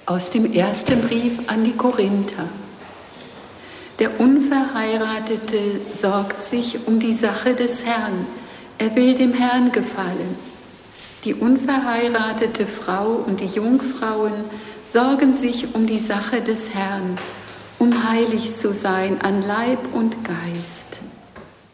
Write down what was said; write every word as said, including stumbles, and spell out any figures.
Aus dem ersten Brief an die Korinther. Der Unverheiratete sorgt sich um die Sache des Herrn. Er will dem Herrn gefallen. Die unverheiratete Frau und die Jungfrauen sorgen sich um die Sache des Herrn, um heilig zu sein an Leib und Geist.